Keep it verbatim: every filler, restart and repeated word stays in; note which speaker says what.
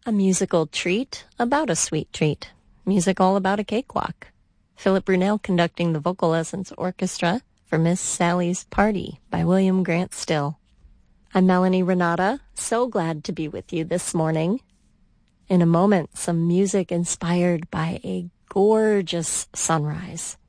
Speaker 1: A musical treat about a sweet treat. Music all about a cakewalk. Philip Brunel conducting the Vocal Essence Orchestra for Miss Sally's Party by William Grant Still. I'm Melanie Renata, so glad to be with you this morning. In a moment, some music inspired by a gorgeous sunrise.